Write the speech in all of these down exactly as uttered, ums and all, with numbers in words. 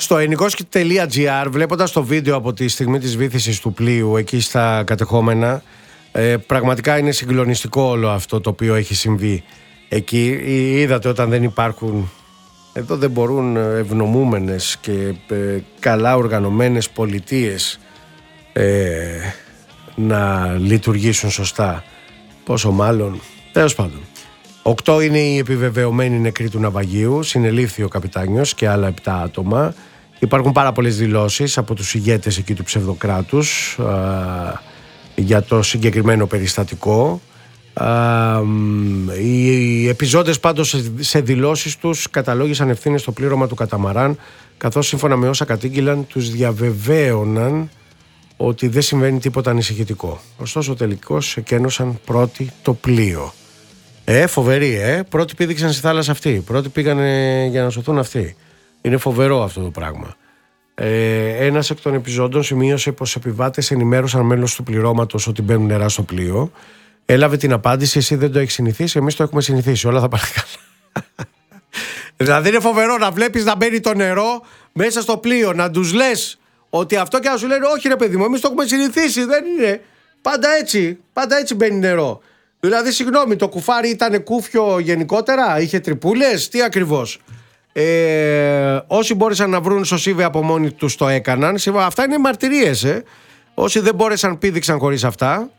Στο ενικόσκι τελεία τζι άρ, βλέποντας το βίντεο από τη στιγμή της βύθισης του πλοίου εκεί στα κατεχόμενα, ε, πραγματικά είναι συγκλονιστικό όλο αυτό το οποίο έχει συμβεί εκεί. Είδατε όταν δεν υπάρχουν, εδώ δεν μπορούν ευνομούμενες και ε, καλά οργανωμένες πολιτείες ε, να λειτουργήσουν σωστά. Πόσο μάλλον, τέλος πάντων. Οκτώ είναι οι επιβεβαιωμένοι νεκροί του ναυαγίου, συνελήφθη ο καπιτάνιος και άλλα επτά άτομα. Υπάρχουν πάρα πολλές δηλώσεις από τους ηγέτες εκεί του ψευδοκράτους α, για το συγκεκριμένο περιστατικό. Α, οι επιζώντες πάντως σε, σε δηλώσεις τους καταλόγησαν ευθύνες στο πλήρωμα του καταμαράν, καθώς σύμφωνα με όσα κατήγγυλαν τους διαβεβαίωναν ότι δεν συμβαίνει τίποτα ανησυχητικό. Ωστόσο τελικώς εκένωσαν πρώτοι το πλοίο. Ε, φοβερή, ε. Πρώτοι πήδηξαν στη θάλασσα αυτοί. Πρώτοι πήγανε για να σωθούν αυτοί. Είναι φοβερό αυτό το πράγμα. Ε, ένας εκ των επιζώντων σημείωσε πως επιβάτες ενημέρωσαν μέλος του πληρώματος ότι μπαίνουν νερά στο πλοίο. Έλαβε την απάντηση: εσύ δεν το έχεις συνηθίσει, εμείς το έχουμε συνηθίσει. Όλα θα πάνε καλά. Δηλαδή είναι φοβερό να βλέπεις να μπαίνει το νερό μέσα στο πλοίο, να τους λες ότι αυτό και να σου λένε: όχι ρε παιδί μου, εμείς το έχουμε συνηθίσει. Δεν είναι. Πάντα έτσι. Πάντα έτσι μπαίνει νερό. Δηλαδή, συγγνώμη, το κουφάρι ήταν κούφιο γενικότερα, είχε τρυπούλες, τι ακριβώς. Ε, όσοι μπόρεσαν να βρουν σωσίβε από μόνοι τους το έκαναν. Αυτά είναι μαρτυρίες, ε. Όσοι δεν μπόρεσαν πήδηξαν χωρίς αυτά.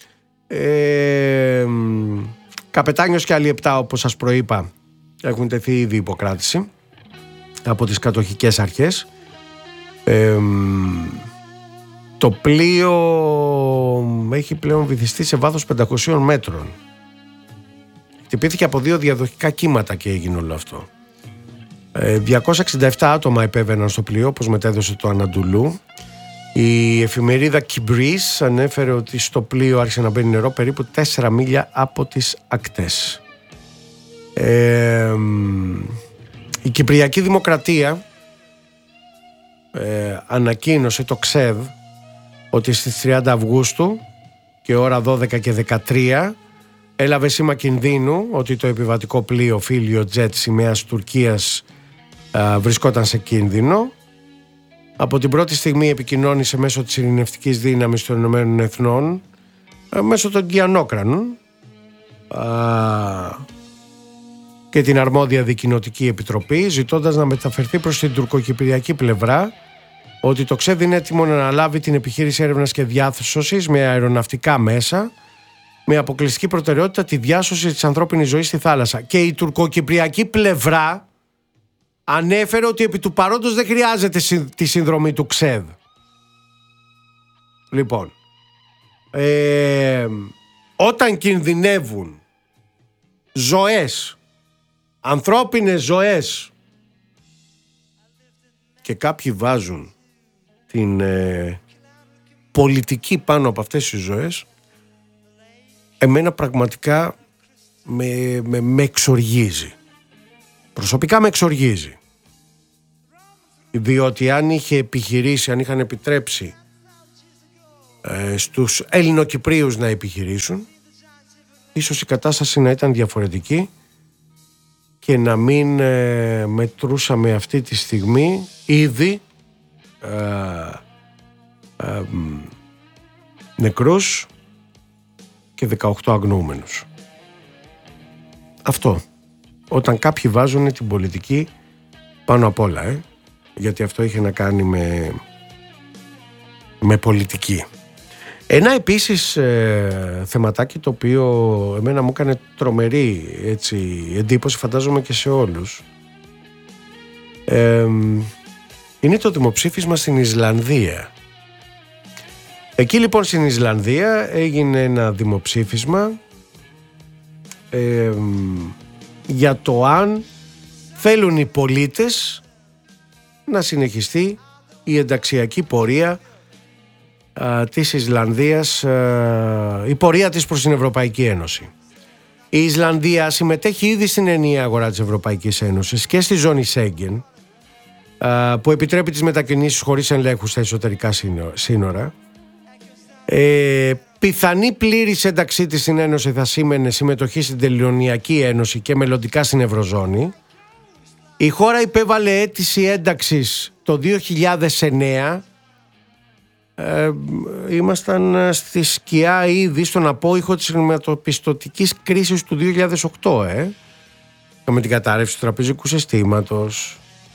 Ε, καπετάνιος και άλλοι επτά, όπως σας προείπα, έχουν τεθεί ήδη υποκράτηση από τις κατοχικές αρχές. Ε, Το πλοίο έχει πλέον βυθιστεί σε βάθος πεντακόσιων μέτρων. Χτυπήθηκε από δύο διαδοχικά κύματα και έγινε όλο αυτό. διακόσια εξήντα επτά άτομα επέβαιναν στο πλοίο, όπως μετέδωσε το Αναντουλού. Η εφημερίδα Κιμπρίς ανέφερε ότι στο πλοίο άρχισε να μπαίνει νερό περίπου τέσσερα μίλια από τις ακτές. Ε, η Κυπριακή Δημοκρατία ε, ανακοίνωσε, το ΞΕΔ, ότι στις τριάντα Αυγούστου και ώρα δώδεκα και δεκατρία έλαβε σήμα κινδύνου ότι το επιβατικό πλοίο Φίλιο Τζετ σημαίας Τουρκίας α, βρισκόταν σε κίνδυνο. Από την πρώτη στιγμή επικοινώνησε μέσω της ειρηνευτικής δύναμης των Ηνωμένων Εθνών, α, μέσω των Κιανόκρανων α, και την αρμόδια δικοινοτική επιτροπή, ζητώντας να μεταφερθεί προς την τουρκοκυπριακή πλευρά ότι το ΞΕΔ είναι έτοιμο να αναλάβει την επιχείρηση έρευνας και διάσωσης με αεροναυτικά μέσα, με αποκλειστική προτεραιότητα τη διάσωση της ανθρώπινης ζωής στη θάλασσα. Και η τουρκοκυπριακή πλευρά ανέφερε ότι επί του παρόντος δεν χρειάζεται τη συνδρομή του ΞΕΔ. Λοιπόν, ε, όταν κινδυνεύουν ζωές, ανθρώπινες ζωές, και κάποιοι βάζουν την ε, πολιτική πάνω από αυτές τις ζωές, εμένα πραγματικά με, με, με εξοργίζει. Προσωπικά με εξοργίζει. Διότι αν είχε επιχειρήσει, αν είχαν επιτρέψει ε, στους Ελληνοκυπρίους να επιχειρήσουν, ίσως η κατάσταση να ήταν διαφορετική και να μην ε, μετρούσαμε αυτή τη στιγμή ήδη ε, ε, νεκρούς και δεκαοκτώ αγνοούμενους. Αυτό. Όταν κάποιοι βάζουν την πολιτική πάνω απ' όλα, ε, γιατί αυτό είχε να κάνει με, με πολιτική. Ένα επίσης ε, θεματάκι το οποίο εμένα μου έκανε τρομερή έτσι, εντύπωση, φαντάζομαι και σε όλους, ε, είναι το δημοψήφισμα στην Ισλανδία. Εκεί λοιπόν στην Ισλανδία έγινε ένα δημοψήφισμα ε, για το αν θέλουν οι πολίτες να συνεχιστεί η ενταξιακή πορεία α, της Ισλανδίας, α, η πορεία της προς την Ευρωπαϊκή Ένωση. Η Ισλανδία συμμετέχει ήδη στην ενιαία αγορά της Ευρωπαϊκής Ένωσης και στη ζώνη Σέγγεν, α, που επιτρέπει τις μετακινήσεις χωρίς ελέγχους στα εσωτερικά σύνορα. Ε, πιθανή πλήρης ένταξή της στην Ένωση θα σήμαινε συμμετοχή στην Τελωνειακή Ένωση και μελλοντικά στην Ευρωζώνη. Η χώρα υπέβαλε αίτηση ένταξης το δύο χιλιάδες εννέα. Ε, ήμασταν στη σκιά ήδη στον απόϊχο της χρηματοπιστωτικής κρίσης του δύο χιλιάδες οκτώ, ε. με την κατάρρευση του τραπεζικού συστήματος.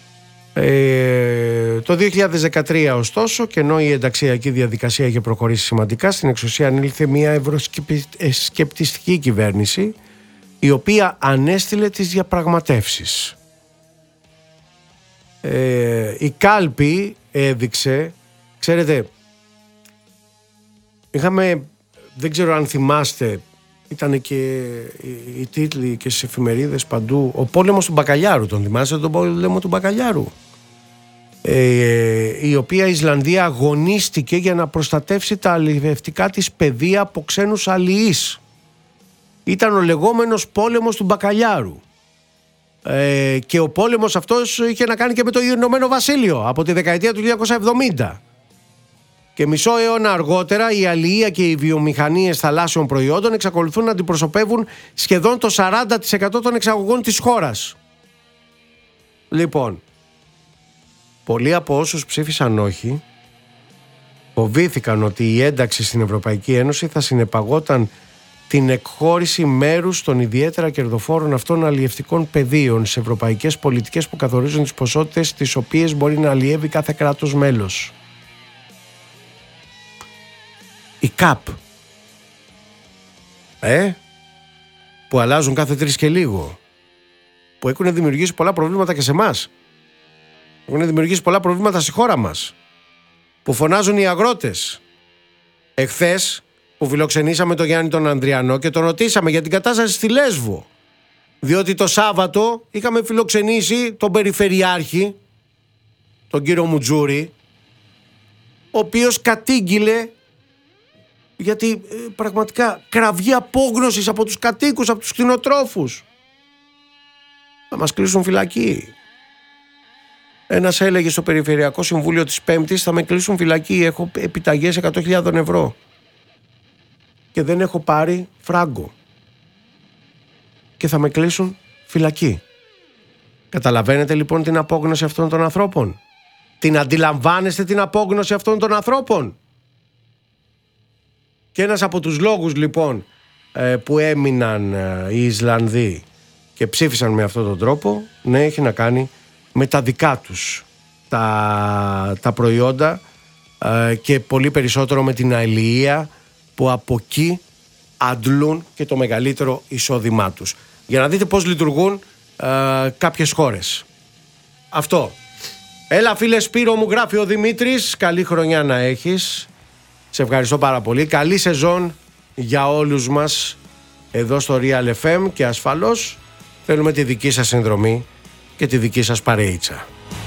Ε, το δύο χιλιάδες δεκατρία ωστόσο, και ενώ η ενταξιακή διαδικασία είχε προχωρήσει σημαντικά, στην εξουσία ανήλθε μια ευρωσκεπτιστική κυβέρνηση, η οποία ανέστηλε τις διαπραγματεύσεις. Ε, η κάλπη έδειξε, ξέρετε, είχαμε, δεν ξέρω αν θυμάστε, ήταν και οι τίτλοι και στις εφημερίδες παντού, ο πόλεμος του Μπακαλιάρου, τον θυμάστε τον πόλεμο του Μπακαλιάρου, ε, η οποία η Ισλανδία αγωνίστηκε για να προστατεύσει τα αλλιευτικά της πεδία από ξένους αλλιείς. Ήταν ο λεγόμενος πόλεμος του Μπακαλιάρου. Ε, και ο πόλεμος αυτός είχε να κάνει και με το Ηνωμένο Βασίλειο από τη δεκαετία του χίλια εννιακόσια εβδομήντα. Και μισό αιώνα αργότερα η αλληλεία και οι βιομηχανίες θαλάσσιων προϊόντων εξακολουθούν να αντιπροσωπεύουν σχεδόν το σαράντα τοις εκατό των εξαγωγών της χώρας. Λοιπόν, πολλοί από όσους ψήφισαν όχι φοβήθηκαν ότι η ένταξη στην Ευρωπαϊκή Ένωση θα συνεπαγόταν την εκχώρηση μέρους των ιδιαίτερα κερδοφόρων αυτών αλλιευτικών πεδίων σε ευρωπαϊκές πολιτικές που καθορίζουν τις ποσότητες τις οποίες μπορεί να αλλιεύει κάθε κράτος μέλος. Η ΚΑΠ, ε, που αλλάζουν κάθε τρεις και λίγο, που έχουν δημιουργήσει πολλά προβλήματα και σε εμάς, έχουν δημιουργήσει πολλά προβλήματα στη χώρα μας, που φωνάζουν οι αγρότες. Εχθές που φιλοξενήσαμε τον Γιάννη τον Ανδριανό και τον ρωτήσαμε για την κατάσταση στη Λέσβο, διότι το Σάββατο είχαμε φιλοξενήσει τον Περιφερειάρχη, τον κύριο Μουτζούρη, ο οποίος κατήγγειλε γιατί ε, πραγματικά κραυγή απόγνωσης από τους κατοίκους, από τους κτηνοτρόφους. Θα μας κλείσουν φυλακή. Ένας έλεγε στο Περιφερειακό Συμβούλιο της Πέμπτης, θα με κλείσουν φυλακή, έχω επιταγές εκατό χιλιάδες ευρώ και δεν έχω πάρει φράγκο και θα με κλείσουν φυλακή. Καταλαβαίνετε λοιπόν την απόγνωση αυτών των ανθρώπων? Την αντιλαμβάνεστε την απόγνωση αυτών των ανθρώπων? Και ένας από τους λόγους λοιπόν που έμειναν οι Ισλανδοί και ψήφισαν με αυτόν τον τρόπο, ναι, έχει να κάνει με τα δικά τους τα, τα προϊόντα και πολύ περισσότερο με την αλληλεία που από εκεί αντλούν και το μεγαλύτερο εισόδημά τους. Για να δείτε πώς λειτουργούν ε, κάποιες χώρες. Αυτό. Έλα φίλε Σπύρο, μου γράφει ο Δημήτρης, καλή χρονιά να έχεις. Σε ευχαριστώ πάρα πολύ. Καλή σεζόν για όλους μας εδώ στο Real εφ εμ και ασφαλώς θέλουμε τη δική σας συνδρομή και τη δική σας παρεΐτσα.